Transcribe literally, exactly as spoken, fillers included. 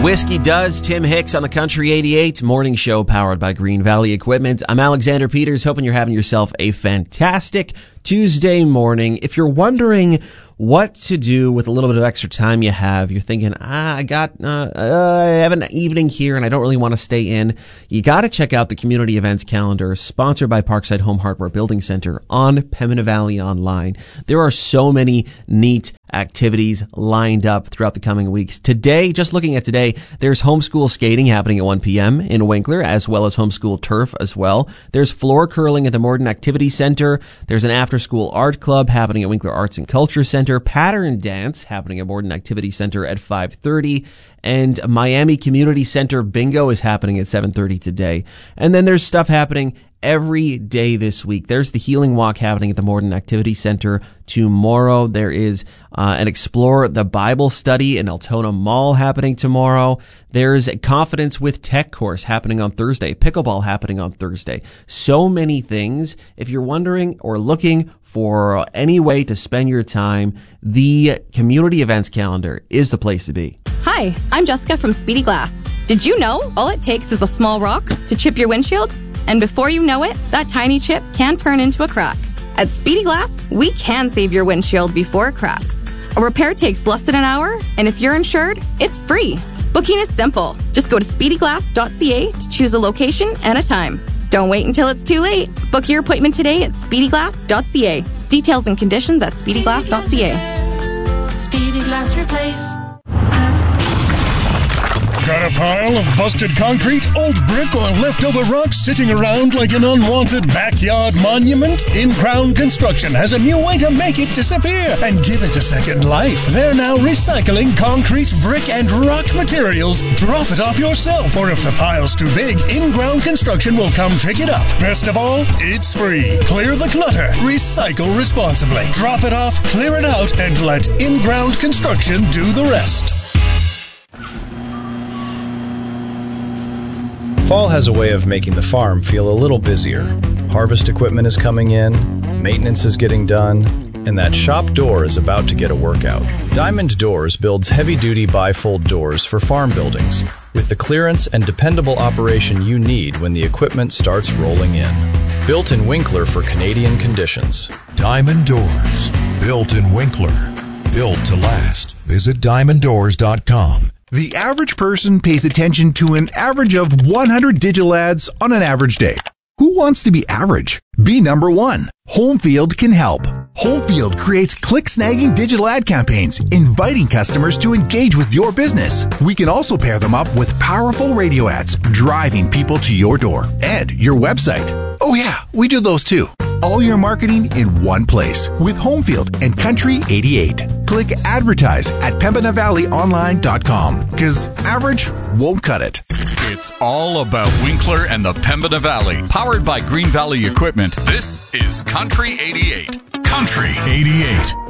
Whiskey Does, Tim Hicks on the Country eighty-eight morning show powered by Green Valley Equipment. I'm Alexander Peters, hoping you're having yourself a fantastic Tuesday morning. If you're wondering what to do with a little bit of extra time you have, you're thinking, ah, I got, uh, uh, I have an evening here and I don't really want to stay in. You got to check out the community events calendar sponsored by Parkside Home Hardware Building Center on Pembina Valley Online. There are so many neat activities lined up throughout the coming weeks. Today, just looking at today, there's homeschool skating happening at one p.m. in Winkler, as well as homeschool turf as well. There's floor curling at the Morden Activity Center. There's an after-school art club happening at Winkler Arts and Culture Center. Pattern dance happening at Morden Activity Center at five thirty. And Miami Community Center bingo is happening at seven thirty today. And then there's stuff happening every day this week. There's the Healing Walk happening at the Morden Activity Center tomorrow. There is uh, an Explore the Bible study in Altona Mall happening tomorrow. There's a Confidence with Tech course happening on Thursday. Pickleball happening on Thursday. So many things. If you're wondering or looking for any way to spend your time, the community events calendar is the place to be. Hi, I'm Jessica from Speedy Glass. Did you know all it takes is a small rock to chip your windshield? And before you know it, that tiny chip can turn into a crack. At Speedy Glass, we can save your windshield before it cracks. A repair takes less than an hour, and if you're insured, it's free. Booking is simple. Just go to speedy glass dot c a to choose a location and a time. Don't wait until it's too late. Book your appointment today at speedy glass dot c a. Details and conditions at speedy glass dot c a. Speedy Glass Replace. Got a pile of busted concrete, old brick, or leftover rocks sitting around like an unwanted backyard monument? In-Ground Construction has a new way to make it disappear and give it a second life. They're now recycling concrete, brick, and rock materials. Drop it off yourself, or if the pile's too big, In-Ground Construction will come pick it up. Best of all, it's free. Clear the clutter. Recycle responsibly. Drop it off, clear it out, and let In-Ground Construction do the rest. Fall has a way of making the farm feel a little busier. Harvest equipment is coming in, maintenance is getting done, and that shop door is about to get a workout. Diamond Doors builds heavy-duty bifold doors for farm buildings with the clearance and dependable operation you need when the equipment starts rolling in. Built in Winkler for Canadian conditions. Diamond Doors. Built in Winkler. Built to last. Visit diamond doors dot com. The average person pays attention to an average of one hundred digital ads on an average day. Who wants to be average? Be number one. Homefield can help. Homefield creates click-snagging digital ad campaigns, inviting customers to engage with your business. We can also pair them up with powerful radio ads, driving people to your door and your website. Oh yeah, we do those too. All your marketing in one place with Homefield and Country eighty-eight. Click advertise at pembina valley online dot com because average won't cut it. It's all about Winkler and the Pembina Valley. Powered by Green Valley Equipment, this is Country eighty-eight. Country eighty-eight.